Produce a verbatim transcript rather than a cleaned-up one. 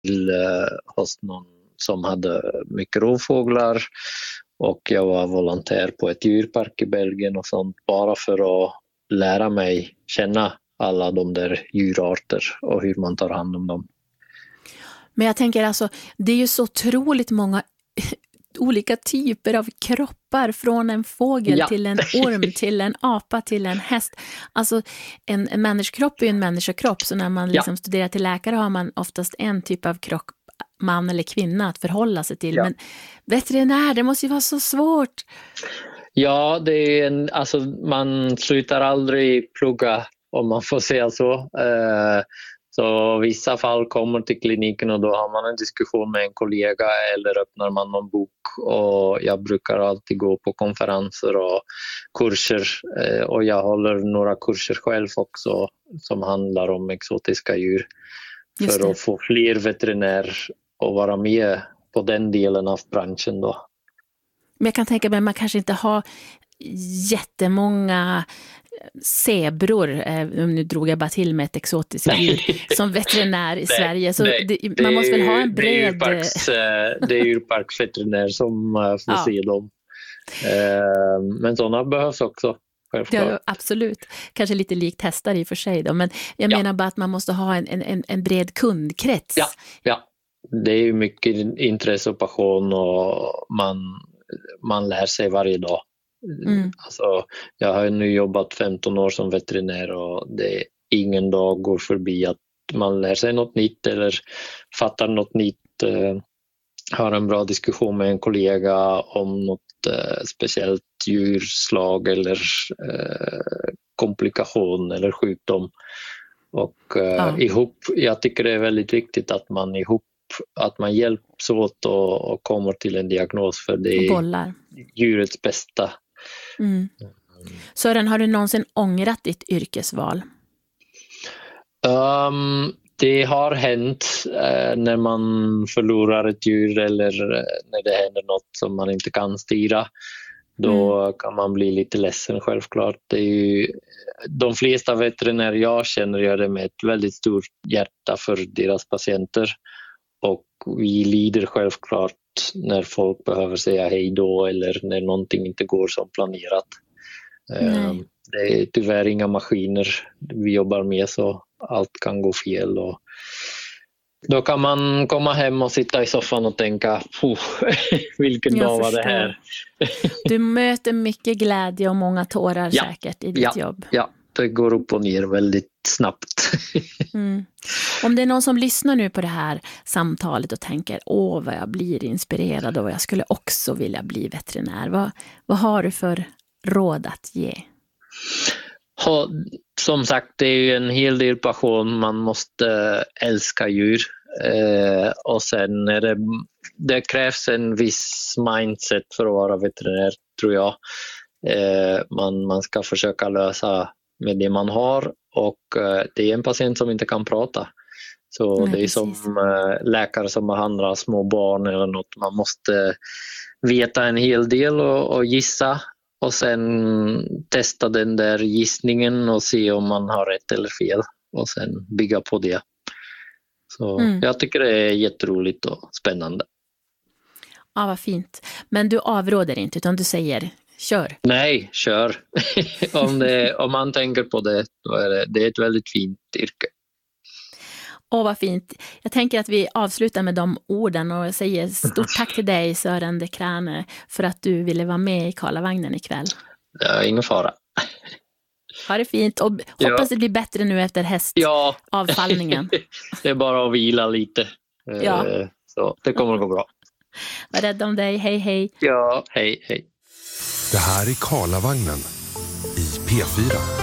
eh, hos någon som hade mycket rovfåglar, och jag var volontär på ett djurpark i Belgien och sånt, bara för att lära mig känna alla de där djurarter och hur man tar hand om dem. Men jag tänker alltså, det är ju så otroligt många olika typer av kroppar, från en fågel ja. till en orm, till en apa, till en häst. Alltså en, en människokropp är ju en människokropp, så när man liksom ja. studerar till läkare har man oftast en typ av kropp, man eller kvinna, att förhålla sig till. Ja. Men veterinär, det måste ju vara så svårt. Ja, det är en, alltså man slutar aldrig plugga, om man får säga så. Eh, så vissa fall kommer till kliniken och då har man en diskussion med en kollega eller öppnar man någon bok, och jag brukar alltid gå på konferenser och kurser, eh, och jag håller några kurser själv också som handlar om exotiska djur för att få fler veterinärer att vara med på den delen av branschen då. Men jag kan tänka mig att man kanske inte har jättemånga zebror, nu drog jag bara till med ett exotiskt djur, som veterinär i nej, Sverige. Så nej, det, man måste väl ha en bred... Det är djurparks, det är djurparksveterinär som får ja. se dem. Men sådana behövs också. Ja, absolut. Kanske lite likt hästar i och för sig då. Men jag ja. menar bara att man måste ha en, en, en bred kundkrets. Ja, ja. Det är ju mycket intresse och passion, och man, man lär sig varje dag. Mm. Alltså, jag har nu jobbat femton år som veterinär, och det är ingen dag går förbi att man lär sig något nytt eller fattar något nytt, eh, har en bra diskussion med en kollega om något eh, speciellt djurslag eller eh, komplikation eller sjukdom, och eh, ja. ihop, jag tycker det är väldigt viktigt att man ihop att man hjälps åt och, och kommer till en diagnos, för det är djurets bästa. Mm. Sören, har du någonsin ångrat ditt yrkesval? Um, det har hänt eh, när man förlorar ett djur eller när det händer något som man inte kan styra. Då mm. kan man bli lite ledsen, självklart. Det är ju, de flesta veterinärer jag känner gör det med ett väldigt stort hjärta för deras patienter. Och vi lider självklart när folk behöver säga hej då eller när någonting inte går som planerat. Nej. Det är tyvärr inga maskiner vi jobbar med, så allt kan gå fel. Och då kan man komma hem och sitta i soffan och tänka, vilken Jag dag var förstår. det här? Du möter mycket glädje och många tårar ja. säkert i ditt ja. jobb. Ja, det går upp och ner väldigt snabbt. Mm. Om det är någon som lyssnar nu på det här samtalet och tänker, åh vad jag blir inspirerad och vad jag skulle också vilja bli veterinär. Vad, vad har du för råd att ge? Ha, som sagt, det är ju en hel del passion. Man måste älska djur. Eh, och sen är det, det krävs en viss mindset för att vara veterinär, tror jag. Eh, man, man ska försöka lösa med det man har, och eh, det är en patient som inte kan prata. Så Nej, det är precis. som eh, läkare som behandlar små barn eller något. Man måste veta en hel del och, och gissa, och sen testa den där gissningen och se om man har rätt eller fel, och sen bygga på det. Så mm. jag tycker det är jätteroligt och spännande. Ja, vad fint. Men du avråder inte, utan du säger kör. Nej, kör. om, det, om man tänker på det, då är det, det är ett väldigt fint yrke. Åh, vad fint. Jag tänker att vi avslutar med de orden och säger stort tack till dig, Sören de Kraane, för att du ville vara med i Karlavagnen ikväll. Ja, ingen fara. Ha det fint, och hoppas ja. det blir bättre nu efter hästavfallningen. Ja. Det är bara att vila lite. Ja. Så det kommer att gå bra. Var rädd om dig, hej hej. Ja, hej hej. Det här är Karlavagnen i P fyra.